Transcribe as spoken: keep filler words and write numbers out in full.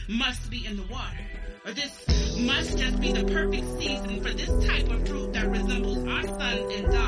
must be in the water. Or this must just be the perfect season for this type of fruit that resembles our sons and daughters.